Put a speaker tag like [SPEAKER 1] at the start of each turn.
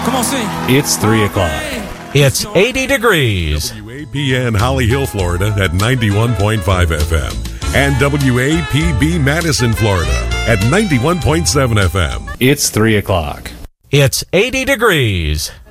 [SPEAKER 1] Commencez.
[SPEAKER 2] It's 3 o'clock. It's 80 degrees.
[SPEAKER 3] WAPN Holly Hill, Florida at 91.5 FM. And WAPB Madison, Florida at 91.7 FM.
[SPEAKER 2] It's 3 o'clock.
[SPEAKER 4] It's 80 degrees.